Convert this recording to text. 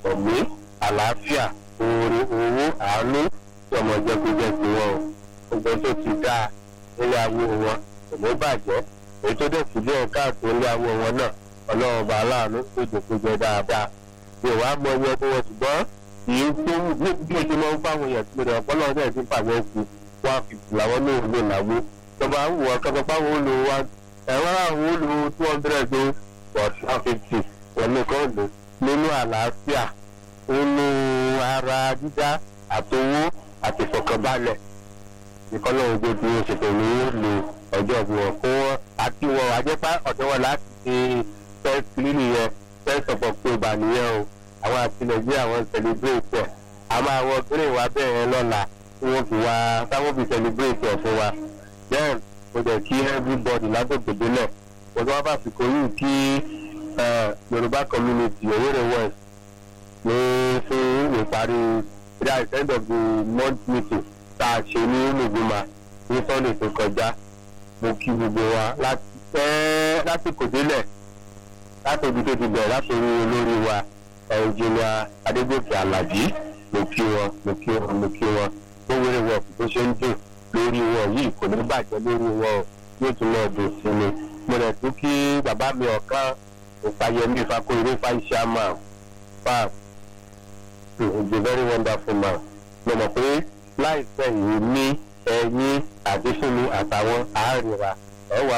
ẹ̀mí àlàáfíà oore owó àánú tí ọmọ jẹ́kújẹ́ ti wọn o gbogbo tó ti dáa nílé awo wọn kò ní bàjẹ́ èyí tó dẹ̀ sí díẹ̀ káàtó nílé awo wọn náà ọlọ́run bá aláàánú tó jẹ́kújẹ́ dáadáa bí wàá mọ ẹyẹ ọdún wọn ṣùgbọ́n ìyí tó bí o ṣe máa ń fáwọn èèyàn tí rẹ̀ ọ̀pọ̀lọpọ̀ náà ti fàwọn òkú 150 làwọn náà lò láwó tọba ń wọ kọ́kọ́ páwọn ó lo ẹ̀wọ́n àwọn ó lo 200 but 150 wọn ní kọ́ lò nínú àlàáfíà nínú ara dídá àtowó àti ìfọ̀kànbalẹ̀ ìkọlọ́ ojú tí ó ṣe pẹ̀lú lo ọjọ́ ìbùwọ̀ fún wọn àti wọn àjẹpá ọ̀dọ́ wọn láti ṣe first cleaning yẹn first of October nìyẹn o àwọn àti nàìjíríà wọn celebrate ẹ̀ a máa wọ green wa bẹ́ẹ̀ lọ́la tí wọ́n fi wá táwọn fi celebrate ẹ̀ fún wa then mo jẹ́ kí everybody lágbègbè délẹ̀ mo tún wá bá fi kórìí kí Yorùbá community Owerri West ní fún ìparí at the end of the month meeting tá a ṣe ní Nùgbùmá ní Sunday tó kọjá mo kí gbogbo wa láti kò délẹ̀ láti ibi tó ti bẹ̀rẹ̀ láti orí olórí wa Engineer Adégòkè Àlàbí mo kí wọn tó wéré wọ̀ tó ṣe ń dùn lórí wọn yìí kò ní bàjẹ́ lórí wọn yóò tún lọ dùn sí mi mo rẹ̀ tún kí bàbá mi ọ̀kan Òpáyẹmí Fakóyèrè Fáìṣàmà fáà is a very wonderful man mo mọ̀ pé láìpẹ́ yìí ní ẹ̀yìn àti fúnmi àtàwọn àárẹ̀ra ẹ̀ wá